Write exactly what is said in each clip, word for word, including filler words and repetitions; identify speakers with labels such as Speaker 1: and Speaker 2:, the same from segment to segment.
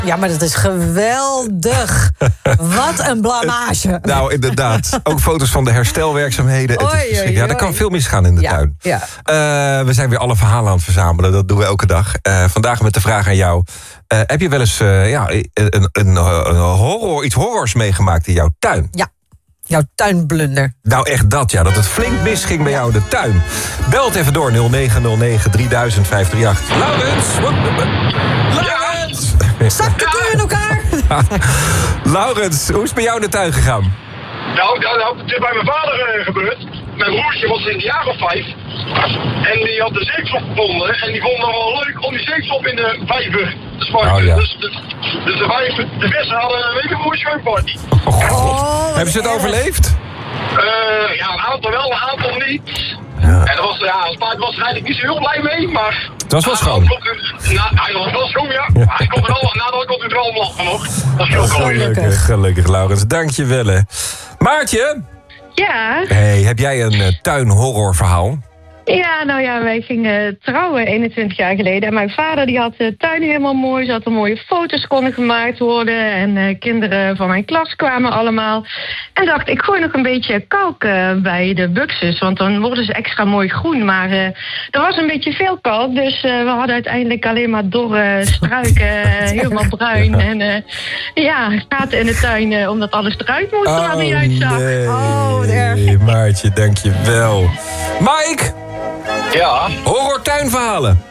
Speaker 1: Ja, maar dat is geweldig. Wat een blamage.
Speaker 2: Nou, inderdaad. Ook foto's van de herstelwerkzaamheden. Het is
Speaker 1: Oei, oei,
Speaker 2: ja, er kan
Speaker 1: oei.
Speaker 2: veel misgaan in de
Speaker 1: Ja,
Speaker 2: tuin.
Speaker 1: ja.
Speaker 2: Uh, we zijn weer alle verhalen aan het verzamelen. Dat doen we elke dag. Uh, vandaag met de vraag aan jou. Uh, heb je wel eens uh, ja, een, een, een horror, iets horrors meegemaakt in jouw tuin?
Speaker 1: Ja. Jouw tuinblunder.
Speaker 2: Nou, echt dat, ja. Dat het flink misging bij jou in de tuin. Bel het even door, nul negen nul negen drieduizend vijf drie acht. Laurens! Laurens!
Speaker 1: Zak de deur in elkaar!
Speaker 2: Laurens, hoe is het bij jou in de tuin gegaan?
Speaker 3: Nou, nou, nou het is bij mijn vader uh, gebeurd. Mijn broertje was in de jaar of vijf. En die had de zeepsop gevonden. En die vond het nog wel leuk om die zeepsop in de vijver te sparken.
Speaker 2: Oh, ja.
Speaker 3: Dus, dus, dus de vijf, de vissen hadden een week een mooie schoonparty.
Speaker 2: Oh, God.
Speaker 1: Oh,
Speaker 2: Hebben ze het
Speaker 1: erg.
Speaker 2: overleefd?
Speaker 3: Uh, ja, een aantal wel, een aantal niet.
Speaker 2: Ja.
Speaker 3: En dat was, ja, het paard was er eigenlijk niet zo heel blij mee, maar...
Speaker 2: Het was wel schoon.
Speaker 3: Na, hij was wel schoon, ja. Maar hij kon er wel, nadat kon hij er wel om lachen nog. Dat is heel cool.
Speaker 2: Gelukkig, gelukkig, Laurens. Dank je wel, hè. Maartje?
Speaker 4: Ja,
Speaker 2: Hey, heb jij een uh, tuinhorrorverhaal?
Speaker 4: ja, nou ja, wij gingen trouwen eenentwintig jaar geleden. En mijn vader die had de tuin helemaal mooi, zodat er mooie foto's konden gemaakt worden. En uh, kinderen van mijn klas kwamen allemaal. En dacht, ik gooi nog een beetje kalk uh, bij de buxus, want dan worden ze extra mooi groen. Maar uh, er was een beetje veel kalk, dus uh, we hadden uiteindelijk alleen maar dorre struiken, uh, helemaal bruin. En uh, ja, gaten in de tuin, uh, omdat alles eruit moest, er niet uitzag.
Speaker 2: nee.
Speaker 1: Oh, wat erg.
Speaker 2: Maartje, dank je wel. Mike?
Speaker 3: Ja,
Speaker 2: Horror tuinverhalen.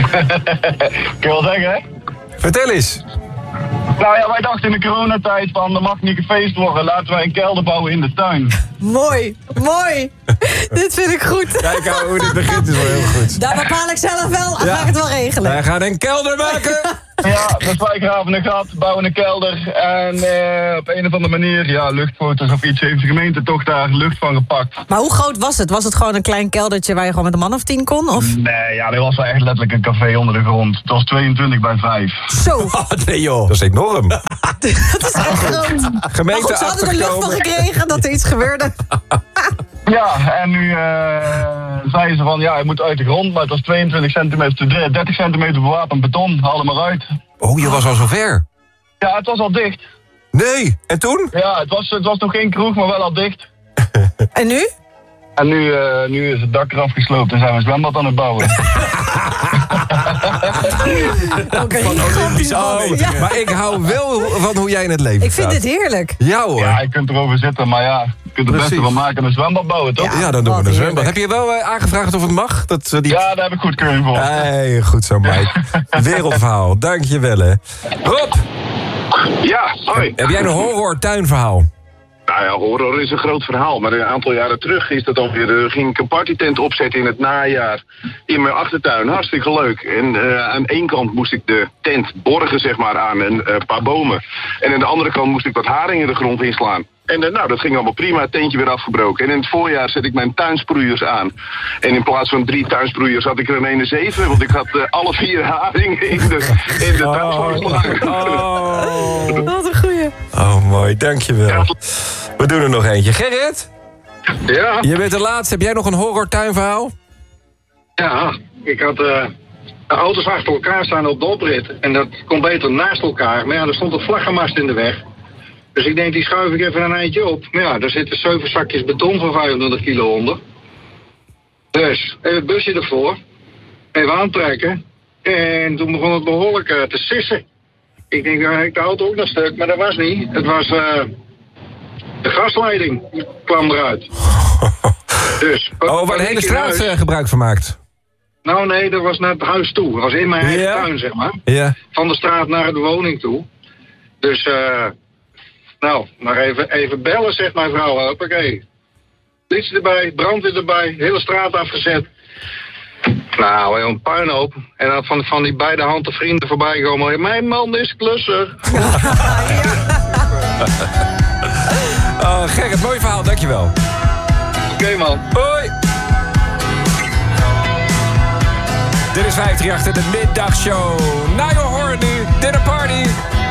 Speaker 3: kun je wel zeggen, hè?
Speaker 2: Vertel eens.
Speaker 3: Nou ja, wij dachten in de coronatijd van, er mag niet gefeest worden, laten wij een kelder bouwen in de tuin.
Speaker 1: Mooi, mooi. Dit vind ik goed.
Speaker 2: Kijk nou, hoe dit begint is wel heel goed.
Speaker 1: Daar bepaal ik zelf wel. Dan
Speaker 2: Ja.
Speaker 1: ga ik het wel regelen.
Speaker 2: Wij gaan een kelder maken.
Speaker 3: Ja, dus wij graven een gat, bouwen een kelder en uh, op een of andere manier, ja, luchtfoto's of iets, heeft de gemeente toch daar lucht van gepakt.
Speaker 1: Maar hoe groot was het? Was het gewoon een klein keldertje waar je gewoon met een man of tien kon? Of?
Speaker 3: Nee, ja, dit was wel echt letterlijk een café onder de grond. Het was tweeëntwintig bij vijf.
Speaker 1: Zo,
Speaker 2: Oh, nee joh. Dat is enorm.
Speaker 1: dat is echt groot. Maar
Speaker 2: Gemeente
Speaker 1: goed, ze hadden er lucht van
Speaker 2: achtergekomen.
Speaker 1: gekregen dat er iets gebeurde.
Speaker 3: Ja, en nu uh, zeiden ze van, ja, je moet uit de grond, maar het was tweeëntwintig centimeter, dertig centimeter bewapend beton, haal hem maar uit.
Speaker 2: Oh, je was al zover.
Speaker 3: Ja, het was al dicht.
Speaker 2: Nee, en toen?
Speaker 3: Ja, het was, het was nog geen kroeg, maar wel al dicht.
Speaker 1: En nu?
Speaker 3: En nu, uh, nu is het dak eraf gesloopt en zijn we een zwembad aan het bouwen.
Speaker 1: Oké,
Speaker 2: Olympische oh,
Speaker 1: Ja.
Speaker 2: Maar ik hou wel van hoe jij in het leven
Speaker 1: Ik vind
Speaker 2: staat.
Speaker 1: dit heerlijk.
Speaker 2: Ja hoor.
Speaker 3: Ja, je kunt erover zitten, maar ja, je kunt er het beste
Speaker 2: Precies.
Speaker 3: van maken en een zwembad bouwen, toch?
Speaker 1: Ja.
Speaker 2: Ja, dan doen we
Speaker 1: wat
Speaker 2: een zwembad.
Speaker 1: heerlijk.
Speaker 2: Heb je wel uh, aangevraagd of het mag? Dat, uh, die...
Speaker 3: Ja, daar heb ik goedkeuring voor.
Speaker 2: Hey, goed zo, Mike. Wereldverhaal, dank je wel, hè. Rob,
Speaker 3: Ja, hoi.
Speaker 2: heb jij een horror tuinverhaal?
Speaker 5: Nou ja, horror is een groot verhaal. Maar een aantal jaren terug is dat alweer, uh, ging ik een partytent opzetten in het najaar. In mijn achtertuin, hartstikke leuk. En uh, aan één kant moest ik de tent borgen, zeg maar, aan een uh, paar bomen. En aan de andere kant moest ik wat haringen de grond inslaan. En uh, nou, dat ging allemaal prima, het tentje weer afgebroken. En in het voorjaar zet ik mijn tuinsproeiers aan. En in plaats van drie tuinsproeiers had ik er een ene zeven. Want ik had uh, alle vier haringen in de, in de tuin geslagen.
Speaker 2: Oh.
Speaker 1: Wat een goeie.
Speaker 2: Oh, mooi, dank je wel. We doen er nog eentje. Gerrit,
Speaker 5: Ja,
Speaker 2: je bent de laatste. Heb jij nog een horror tuinverhaal?
Speaker 6: Ja, ik had uh, de auto's achter elkaar staan op de oprit. En dat kon beter naast elkaar. Maar ja, er stond een vlaggenmast in de weg. Dus ik denk, die schuif ik even een eindje op. Maar ja, daar zitten zeven zakjes beton van vijfhonderd kilo onder. Dus, even het busje ervoor. Even aantrekken. En toen begon het behoorlijk uh, te sissen. Ik denk, dan heb ik de auto ook nog stuk. Maar dat was niet. Het was uh, de gasleiding. Die kwam eruit. Dus,
Speaker 2: Oh, waar de hele straat uh, gebruik van maakt.
Speaker 6: Nou nee, dat was naar het huis toe. Dat was in mijn eigen
Speaker 2: Ja.
Speaker 6: tuin, zeg maar.
Speaker 2: Ja.
Speaker 6: Van de straat naar de woning toe. Dus, eh, nou, maar even, even bellen, zegt mijn vrouw. Hoppakee. Politie erbij, brandweer erbij, hele straat afgezet. Nou, heel een puinhoop. En dan van, van die beide handen vrienden voorbij komen. Mijn man is klusser.
Speaker 2: Oh, Gerrit, mooi verhaal, dankjewel.
Speaker 6: Oké, okay, man.
Speaker 2: Hoi. Dit is vijf drie acht, de middagshow. Na your horror nu, dinner party.